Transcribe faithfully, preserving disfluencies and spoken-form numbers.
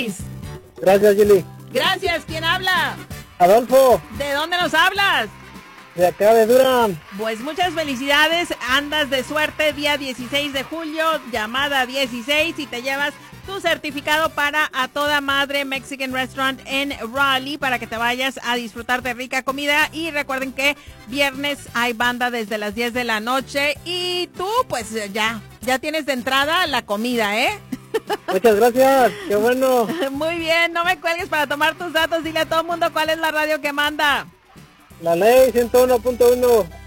dieciséis. Gracias, Julie. Gracias, ¿quién habla? Adolfo. ¿De dónde nos hablas? De acá de Durham. Pues muchas felicidades, andas de suerte, día dieciséis de julio, llamada dieciséis, y te llevas tu certificado para A Toda Madre Mexican Restaurant en Raleigh para que te vayas a disfrutar de rica comida. Y recuerden que viernes hay banda desde las diez de la noche y tú pues ya, ya tienes de entrada la comida, ¿eh? Muchas gracias, qué bueno. Muy bien, no me cuelgues para tomar tus datos, dile a todo el mundo cuál es la radio que manda. La ley ciento uno punto uno.